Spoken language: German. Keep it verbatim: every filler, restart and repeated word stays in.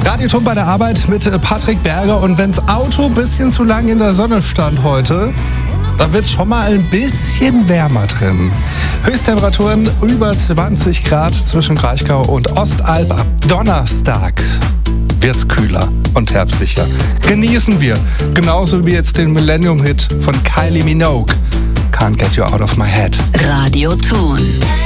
Radioton bei der Arbeit mit Patrick Berger. Und wenn's Auto ein bisschen zu lang in der Sonne stand heute, dann wird's schon mal ein bisschen wärmer drin. Höchsttemperaturen über zwanzig Grad zwischen Kraichgau und Ostalb. Ab Donnerstag wird's kühler und herbstlicher. Genießen wir. Genauso wie jetzt den Millennium-Hit von Kylie Minogue. Can't Get You Out of My Head. Radioton.